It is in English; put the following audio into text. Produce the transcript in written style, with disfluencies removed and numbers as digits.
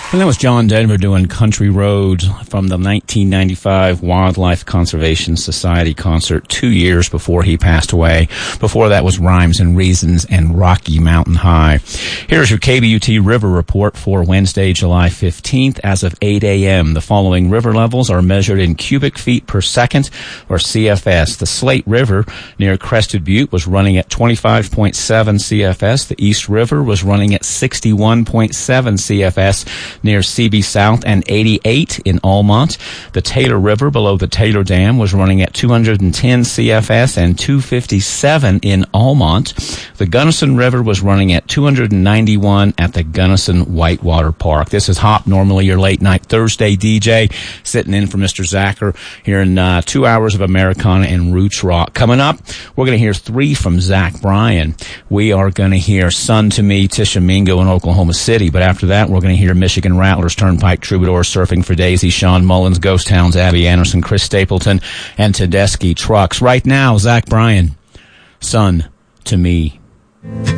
And that was John Denver doing Country Roads from the 1995 Wildlife Conservation Society concert 2 years before he passed away. Before that was Rhymes and Reasons and Rocky Mountain High. Here's your KBUT River Report for Wednesday, July 15th. As of 8 a.m., the following river levels are measured in cubic feet per second, or CFS. The Slate River near Crested Butte was running at 25.7 CFS. The East River was running at 61.7 CFS near CB South and 88 in Almont. The Taylor River below the Taylor Dam was running at 210 CFS and 257 in Almont. The Gunnison River was running at 291 at the Gunnison Whitewater Park. This is Hop, normally your late night Thursday DJ, sitting in for Mr. Zacher here in 2 hours of Americana and Roots Rock. Coming up, we're going to hear 3 from Zach Bryan. We are going to hear Sun to Me, Tishomingo in Oklahoma City, but after that, we're going to hear Michigan Rattlers, Turnpike Troubadour, Surfing for Daisy, Sean Mullins, Ghost Towns, Abby Anderson, Chris Stapleton, and Tedeschi Trucks. Right now, Zach Bryan, Sun to Me.